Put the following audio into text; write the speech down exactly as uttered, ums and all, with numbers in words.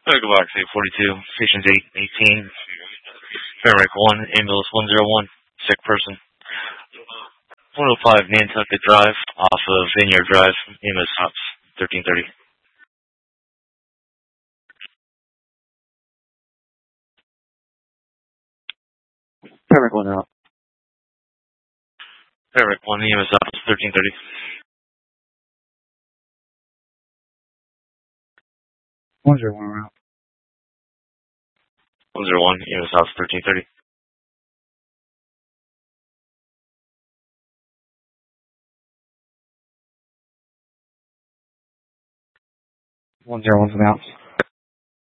Box eight forty-two, stations eight eighteen. Paramedic one, ambulance one zero one, sick person. one oh five Nantucket Drive, off of Vineyard Drive, E M S stops, thirteen thirty. Paramedic one out. Paramedic one, E M S stops, thirteen thirty. one zero one out. one zero one, E M S stops, thirteen thirty. one zero one's an out.